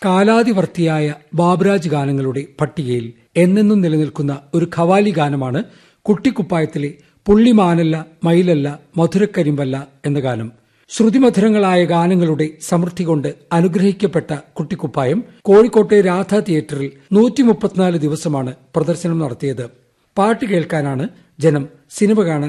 കാലാതിവർത്തിയായ ബാബുരാജ് ഗാനങ്ങളുടെ പട്ടികയിൽ എന്നെന്നും നിലനിൽക്കുന്ന ഒരു ഖവാലി ഗാനമാണ് കുട്ടിക്കുപ്പായത്തിലെ പുള്ളിമാനല്ല മയിലല്ല മധുരക്കരിമ്പല്ല എന്ന ഗാനം. ശ്രുതിമധുരങ്ങളായ ഗാനങ്ങളുടെ സമൃദ്ധി കൊണ്ട് അനുഗ്രഹിക്കപ്പെട്ട കുട്ടിക്കുപ്പായം കോഴിക്കോട്ടെ രാധ തിയേറ്ററിൽ 134 ദിവസമാണ് പ്രദർശനം നടത്തിയത്. പാട്ട് കേൾക്കാനാണ് ജനം സിനിമ കാണാൻ